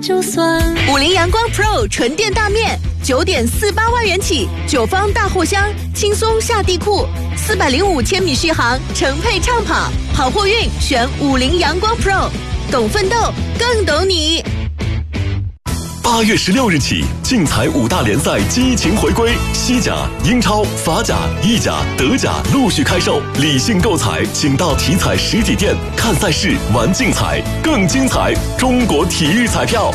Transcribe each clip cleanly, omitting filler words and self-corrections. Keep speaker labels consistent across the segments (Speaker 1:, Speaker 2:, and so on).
Speaker 1: 就算。
Speaker 2: 50阳光 Pro 纯电大面9.48万元起，9方大货箱，轻松下地库，405千米续航，乘配畅跑，好货运选50阳光 Pro， 懂奋斗更懂你。
Speaker 3: 8月16日起，竞彩5大联赛激情回归，西甲、英超、法甲、意甲、德甲陆续开售。理性购彩，请到体彩实体店看赛事、玩竞彩，更精彩！中国体育彩票。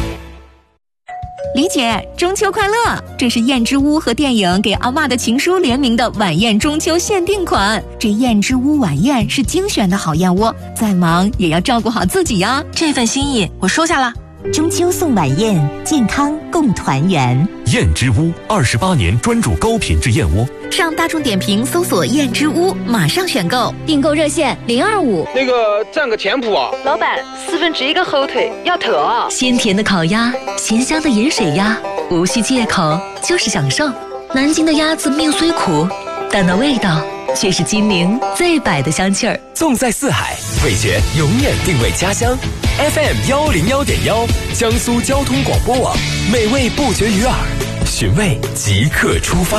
Speaker 4: 李姐，中秋快乐！这是燕之屋和电影给阿嬷的情书联名的晚宴中秋限定款。这燕之屋晚宴是精选的好燕窝，再忙也要照顾好自己呀。
Speaker 1: 这份心意我收下了。
Speaker 5: 中秋送晚宴，健康共团圆。
Speaker 3: 燕之屋28年专注高品质燕窝。
Speaker 4: 上大众点评搜索燕之屋，马上选购。订购热线025。
Speaker 6: 那个占个前铺啊。
Speaker 7: 老板，1/4个后腿要特啊。
Speaker 1: 鲜甜的烤鸭，鲜香的盐水鸭，无需借口，就是享受。南京的鸭子命虽苦，但那味道却是金陵最摆的香气儿。
Speaker 8: 纵在四海，味觉永远定位家乡。FM 101.1，江苏交通广播网，美味不绝于耳，寻味即刻出发。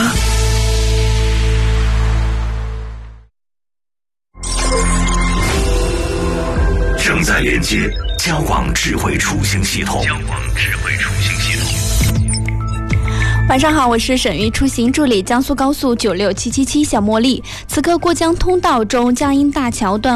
Speaker 3: 正在连接交广智慧出行系统。
Speaker 9: 晚上好，我是省域出行助理江苏高速96777小茉莉。此刻过江通道中江阴大桥段